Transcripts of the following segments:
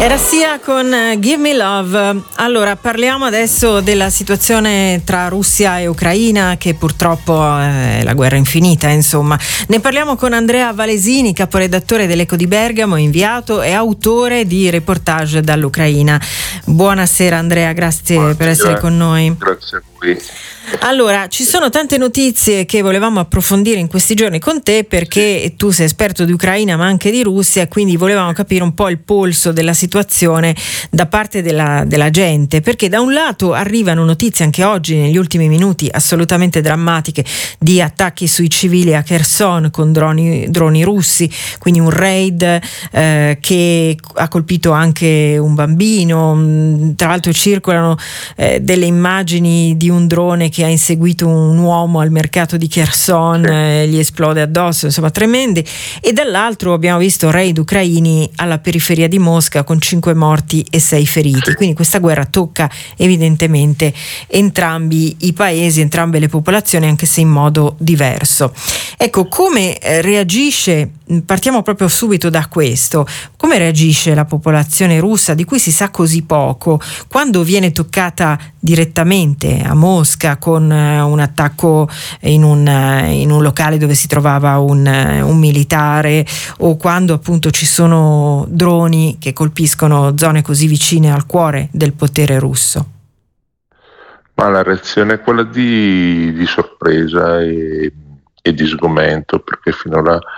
Era Sia con Give Me Love. Allora, parliamo adesso della situazione tra Russia e Ucraina, che purtroppo è la guerra infinita, insomma. Ne parliamo con Andrea Valesini, caporedattore dell'Eco di Bergamo, inviato e autore di reportage dall'Ucraina. Buonasera Andrea, grazie per essere con noi. Grazie a voi. Allora, ci sono tante notizie che volevamo approfondire in questi giorni con te, perché tu sei esperto di Ucraina ma anche di Russia, quindi volevamo capire un po' il polso della situazione da parte della gente, perché da un lato arrivano notizie anche oggi, negli ultimi minuti, assolutamente drammatiche, di attacchi sui civili a Kherson con droni russi, quindi un raid che ha colpito anche un bambino. Tra l'altro circolano delle immagini di un drone che ha inseguito un uomo al mercato di Kherson, gli esplode addosso, insomma tremendi. E dall'altro abbiamo visto raid ucraini alla periferia di Mosca con 5 morti e 6 feriti. Quindi questa guerra tocca evidentemente entrambi i paesi, entrambe le popolazioni, anche se in modo diverso. Ecco, come reagisce, partiamo proprio subito da questo, come reagisce la popolazione russa, di cui si sa così poco, quando viene toccata direttamente a Mosca con un attacco in un locale dove si trovava un militare, o quando appunto ci sono droni che colpiscono zone così vicine al cuore del potere russo? Ma la reazione è quella di sorpresa e di sgomento, perché fino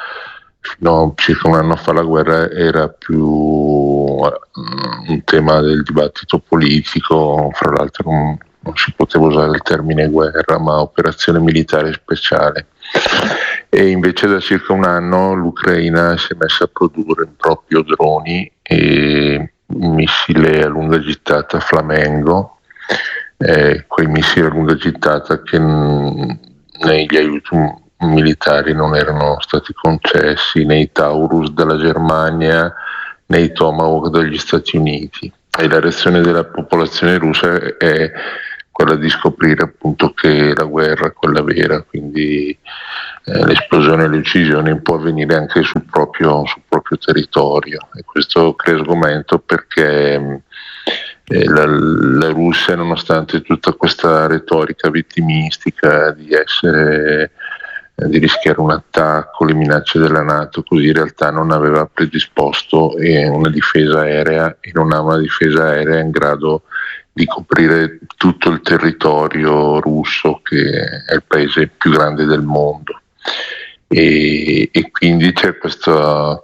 a circa un anno fa la guerra era più un tema del dibattito politico. Fra l'altro non si poteva usare il termine guerra, ma operazione militare speciale. E invece da circa un anno l'Ucraina si è messa a produrre proprio droni e missili a lunga gittata Flamengo, quei missili a lunga gittata che negli aiuti militari non erano stati concessi, né i Taurus della Germania né i Tomahawk degli Stati Uniti. E la reazione della popolazione russa è quella di scoprire appunto che la guerra è quella vera, quindi l'esplosione e le uccisioni può avvenire anche sul proprio territorio, e questo crea sgomento perché la Russia, nonostante tutta questa retorica vittimistica di rischiare un attacco, le minacce della NATO, così in realtà non aveva predisposto una difesa aerea, e non ha una difesa aerea in grado di coprire tutto il territorio russo, che è il paese più grande del mondo. E quindi c'è questa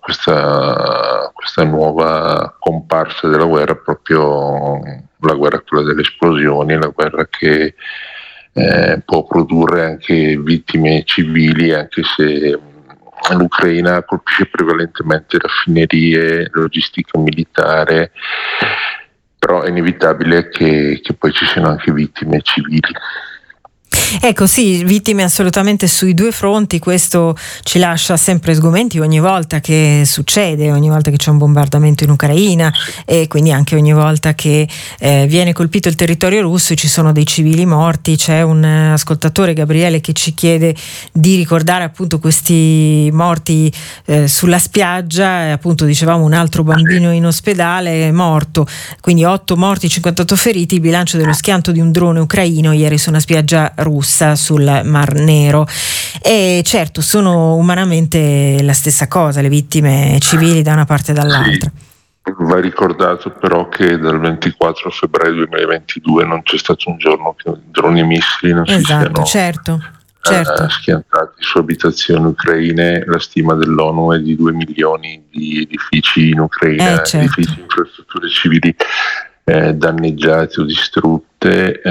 nuova comparsa della guerra, proprio la guerra quella delle esplosioni, la guerra che può produrre anche vittime civili, anche se l'Ucraina colpisce prevalentemente raffinerie, logistica militare, però è inevitabile che poi ci siano anche vittime civili. Ecco, sì, vittime assolutamente sui due fronti. Questo ci lascia sempre sgomenti ogni volta che succede, ogni volta che c'è un bombardamento in Ucraina, e quindi anche ogni volta che viene colpito il territorio russo e ci sono dei civili morti. C'è un ascoltatore, Gabriele, che ci chiede di ricordare appunto questi morti sulla spiaggia, e appunto dicevamo un altro bambino in ospedale è morto, quindi 8 morti, 58 feriti, il bilancio dello schianto di un drone ucraino ieri su una spiaggia russa sul Mar Nero. E certo, sono umanamente la stessa cosa, le vittime civili da una parte e dall'altra. Sì. Va ricordato però che dal 24 febbraio 2022 non c'è stato un giorno che droni e missili non si siano certo. schiantati su abitazioni ucraine. La stima dell'ONU è di 2 milioni di edifici in Ucraina, edifici e infrastrutture civili danneggiate o distrutte,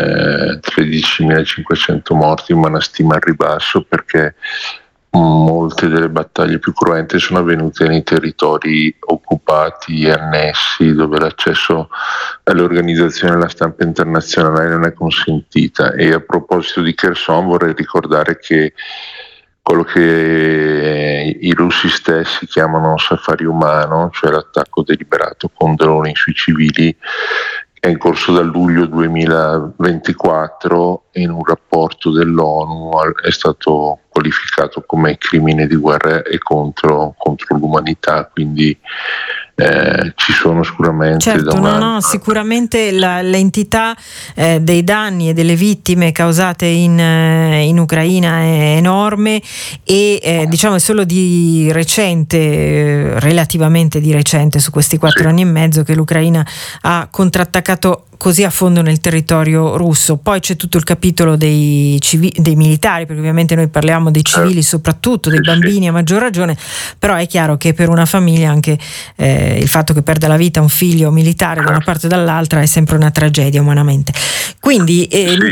13.500 morti, ma una stima al ribasso, perché molte delle battaglie più cruente sono avvenute nei territori occupati e annessi, dove l'accesso alle organizzazioni della stampa internazionale non è consentita. E a proposito di Kherson vorrei ricordare che quello che i russi stessi chiamano safari umano, cioè l'attacco deliberato con droni sui civili, è in corso dal luglio 2024, e in un rapporto dell'ONU è stato qualificato come crimine di guerra e contro l'umanità. Quindi ci sono sicuramente certo, sicuramente l'entità dei danni e delle vittime causate in Ucraina è enorme e diciamo è solo di recente, relativamente di recente, su questi 4 anni e mezzo che l'Ucraina ha contrattaccato così a fondo nel territorio russo. Poi c'è tutto il capitolo dei militari, perché ovviamente noi parliamo dei civili, soprattutto dei bambini a maggior ragione, però è chiaro che per una famiglia anche il fatto che perda la vita un figlio militare da una parte o dall'altra è sempre una tragedia umanamente. Quindi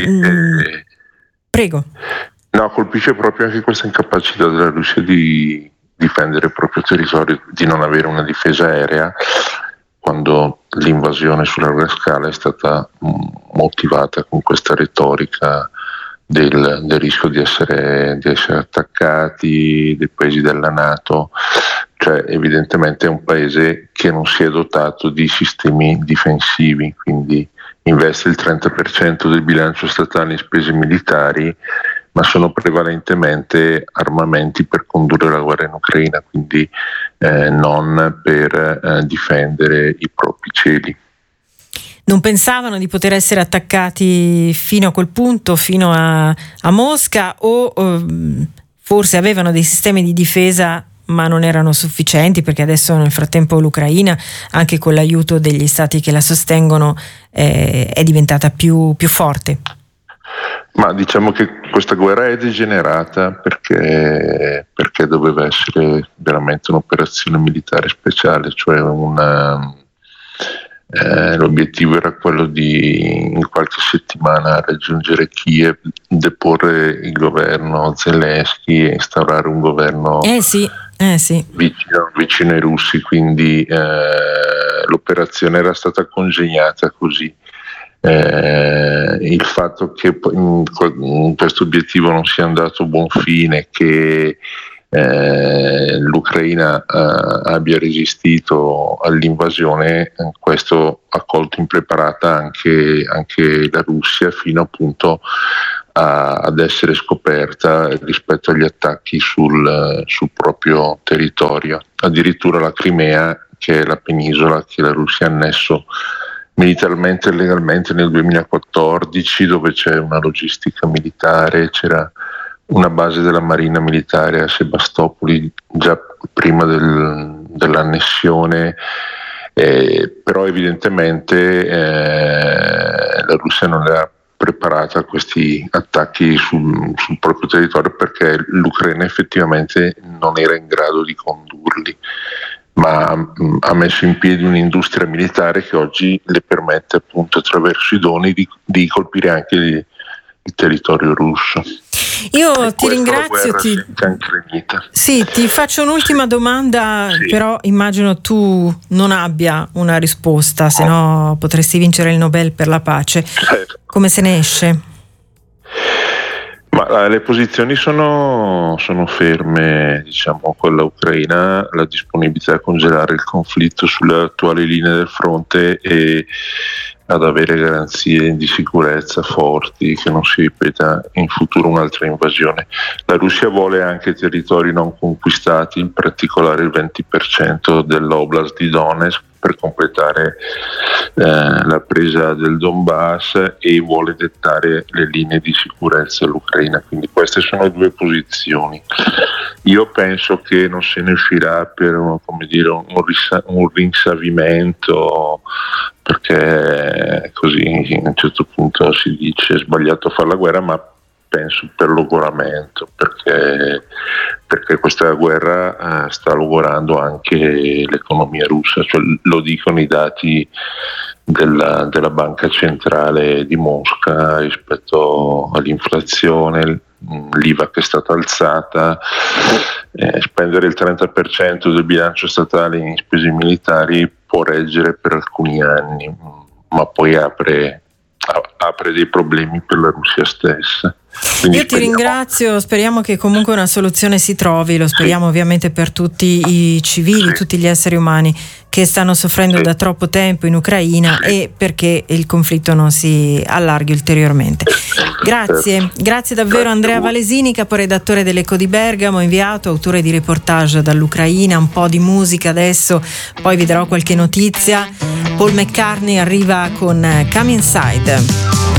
prego. No, colpisce proprio anche questa incapacità della Russia di difendere il proprio territorio, di non avere una difesa aerea, quando l'invasione su larga scala è stata motivata con questa retorica del rischio di essere attaccati dai paesi della NATO. Cioè evidentemente è un paese che non si è dotato di sistemi difensivi, quindi investe il 30% del bilancio statale in spese militari, ma sono prevalentemente armamenti per condurre la guerra in Ucraina, quindi non per difendere i propri cieli. Non pensavano di poter essere attaccati fino a quel punto, fino a Mosca, o forse avevano dei sistemi di difesa ma non erano sufficienti, perché adesso nel frattempo l'Ucraina, anche con l'aiuto degli stati che la sostengono, è diventata più forte? Ma diciamo che questa guerra è degenerata perché doveva essere veramente un'operazione militare speciale, cioè l'obiettivo era quello di in qualche settimana raggiungere Kiev, deporre il governo Zelensky e instaurare un governo vicino ai russi, quindi l'operazione era stata congegnata così. Il fatto che questo obiettivo non sia andato a buon fine, che l'Ucraina abbia resistito all'invasione, questo ha colto impreparata anche la Russia, fino appunto ad essere scoperta rispetto agli attacchi sul proprio territorio. Addirittura la Crimea, che è la penisola che la Russia ha annesso militarmente e legalmente nel 2014, dove c'è una logistica militare, c'era una base della Marina Militare a Sebastopoli già prima dell'annessione, però evidentemente la Russia non era preparata a questi attacchi sul proprio territorio, perché l'Ucraina effettivamente non era in grado di condurli, ma ha messo in piedi un'industria militare che oggi le permette, appunto, attraverso i doni di colpire anche il territorio russo. Io ti ringrazio. Ti faccio un'ultima domanda, però immagino tu non abbia una risposta, se no potresti vincere il Nobel per la pace. Certo. Come se ne esce? Ma le posizioni sono ferme, diciamo, con l'Ucraina, la disponibilità a congelare il conflitto sulle attuali linee del fronte e ad avere garanzie di sicurezza forti, che non si ripeta in futuro un'altra invasione. La Russia vuole anche territori non conquistati, in particolare il 20% dell'Oblast di Donetsk, per completare la presa del Donbass, e vuole dettare le linee di sicurezza all'Ucraina. Quindi queste sono le due posizioni. Io penso che non se ne uscirà per un rinsavimento, perché così a un certo punto si dice è sbagliato fare la guerra, ma penso per logoramento, perché questa guerra sta logorando anche l'economia russa, cioè, lo dicono i dati della Banca Centrale di Mosca rispetto all'inflazione, l'IVA che è stata alzata, spendere il 30% del bilancio statale in spese militari può reggere per alcuni anni, ma poi apre dei problemi per la Russia stessa. Quindi io ti ringrazio, speriamo che comunque una soluzione si trovi, lo speriamo ovviamente per tutti i civili, tutti gli esseri umani che stanno soffrendo da troppo tempo in Ucraina e perché il conflitto non si allarghi ulteriormente. Grazie davvero Andrea Valesini, caporedattore dell'Eco di Bergamo, inviato, autore di reportage dall'Ucraina, un po' di musica adesso, poi vi darò qualche notizia. Paul McCartney arriva con Come Inside.